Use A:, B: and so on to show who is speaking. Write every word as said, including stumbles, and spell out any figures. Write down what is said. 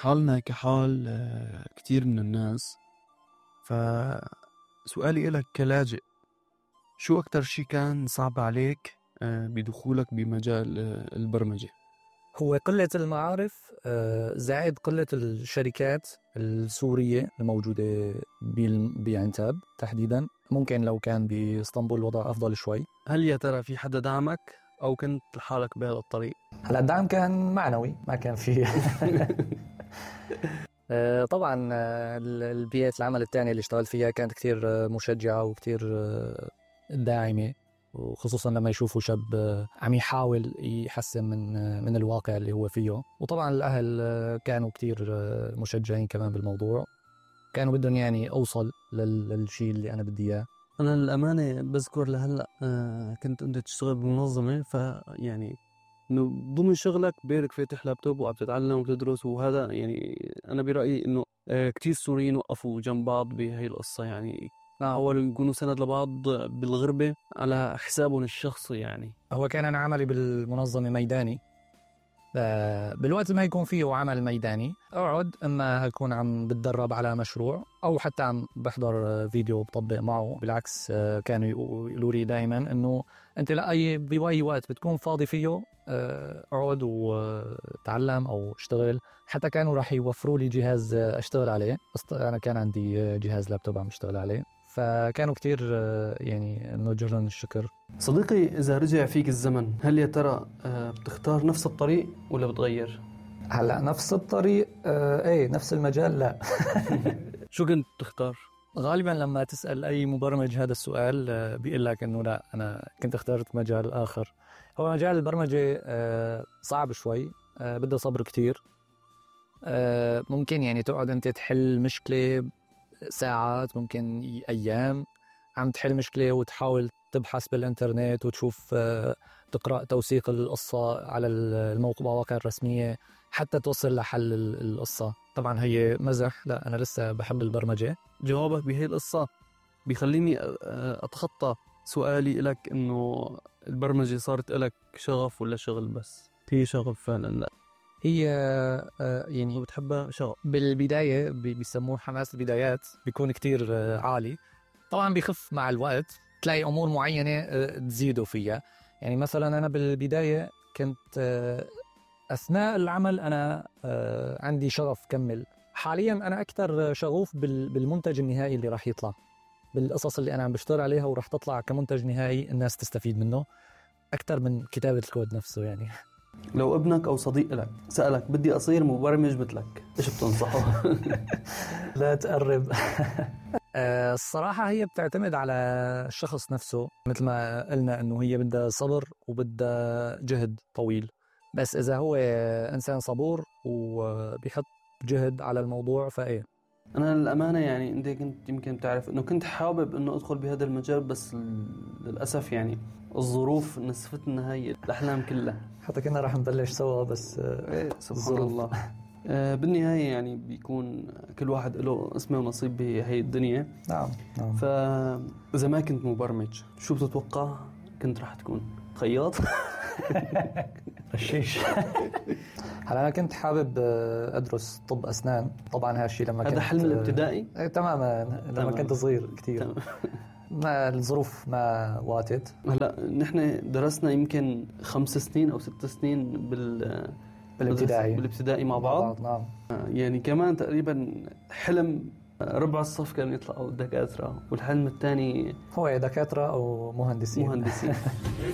A: حالنا كحال آه، كتير من الناس. فسؤالي إلك كلاجئ، شو أكتر شي كان صعب عليك آه، بدخولك بمجال آه، البرمجة؟
B: هو قلة المعارف آه، زائد قلة الشركات السورية الموجودة بال- بعنتاب تحديدا. ممكن لو كان بإسطنبول الوضع أفضل شوي.
A: هل يا ترى في حدا دعمك أو كنت لحالك بهذا الطريق؟
B: هلا الدعم كان معنوي، ما كان فيه آه، طبعا آه، ال- البيئة العمل الثانية اللي اشتغلت فيها كانت كتير آه، مشجعة وكتير آه، داعمة، وخصوصا لما يشوفوا شاب آه، عم يحاول يحسن من آه، من الواقع اللي هو فيه. وطبعا الأهل آه، كانوا كتير آه، مشجعين كمان بالموضوع، كانوا بدهم يعني أوصل لل- للشيء اللي أنا بدي إياه.
A: أنا للأمانة بذكر لهلأ آه، كنت أنت تشتغل بمنظمة، فيعني إنه ضمن شغلك بيرك فاتح لابتوب وعم تتعلم وتدرس، وهذا يعني أنا برأيي إنه آه، كتير سوريين وقفوا جنب بعض بهي القصة، يعني حاولوا يكونوا سند لبعض بالغربة على حسابهم الشخصي. يعني
B: هو كان أنا عملي بالمنظمة ميداني، ف- بالوقت ما يكون فيه عمل ميداني اقعد، اما اكون عم بتدرب على مشروع او حتى عم بحضر فيديو بطبق معه. بالعكس آه، كانوا يقولوا لي دائما انه انت لاي باي وقت بتكون فاضي فيه آه، اقعد وتعلم او اشتغل. حتى كانوا راح يوفروا لي جهاز آه، اشتغل عليه، بس انا كان عندي آه، جهاز لابتوب عم اشتغل عليه، فكانوا كتير آه، يعني نوجه لهم الشكر.
A: صديقي، إذا رجع فيك الزمن هل يا ترى آه، بتختار نفس الطريق ولا بتغير؟
B: هلا نفس الطريق آه ايه، نفس المجال لا.
A: شو كنت تختار؟
B: غالبا لما تسأل أي مبرمج هذا السؤال آه بيقول لك إنه لا، أنا كنت اخترت مجال آخر. هو مجال البرمجة آه صعب شوي، آه بده صبر كتير. آه ممكن يعني تقعد أنت تحل مشكلة ساعات، ممكن أيام عم تحل مشكلة وتحاول تبحث بالإنترنت وتشوف آه تقرأ توثيق القصة على المواقع الرسمية حتى توصل لحل القصة. طبعا هي مزح، لا أنا لسه بحب البرمجة.
A: جوابك بهي القصة بيخليني أتخطى سؤالي لك، إنه البرمجة صارت لك شغف ولا شغل بس؟ هي شغف فعلا؟ لا
B: هي آه يعني
A: بتحبها شغف.
B: بالبداية بي- بيسموه حماس البدايات، بيكون كتير آه عالي. طبعا بيخف مع الوقت، تلاقي أمور معينة آه تزيدوا فيها. يعني مثلا أنا بالبداية كنت آه أثناء العمل أنا آه عندي شغف كمل. حاليا أنا أكثر شغوف بال- بالمنتج النهائي اللي راح يطلع، بالقصص اللي أنا عم بشتغل عليها وراح تطلع كمنتج نهائي الناس تستفيد منه أكثر من كتابة الكود نفسه. يعني
A: لو ابنك أو صديق لك سألك بدي أصير مبرمج مثلك، إيش بتنصحه؟
B: لا تقرب. آه، الصراحة هي بتعتمد على الشخص نفسه، مثل ما قلنا إنه هي بدها صبر وبدها جهد طويل. بس إذا هو إنسان صبور وبيحط جهد على الموضوع فإيه.
A: أنا للأمانة يعني أنت كنت يمكن تعرف إنه كنت حابب إنه أدخل بهذا المجال، بس للأسف يعني الظروف نسفتنا هي الأحلام كلها.
B: حتى كنا راح نبلش سوا بس
A: إيه سبحان
B: الظروف.
A: الله. آه بالنهاية يعني بيكون كل واحد له اسمه ونصيب بهي الدنيا.
B: نعم نعم.
A: فإذا ما كنت مبرمج شو بتتوقع كنت راح تكون؟ خياط؟
B: الشيش. هلا أنا كنت حابب أدرس طب أسنان. طبعا هالشي لما كنت
A: هذا حلم الابتدائي؟
B: ايه تماما، لما
A: تمام.
B: كنت صغير كتير. ما الظروف ما واتت.
A: هلا نحن درسنا يمكن خمس سنين أو ست سنين بال
B: بالابتدائي
A: بالابتدائي مع بعض.
B: نعم.
A: يعني كمان تقريبا حلم ربع الصف كانوا يطلعوا دكاترة، والحلم الثاني
B: هو دكاترة أو مهندسين.
A: مهندسين.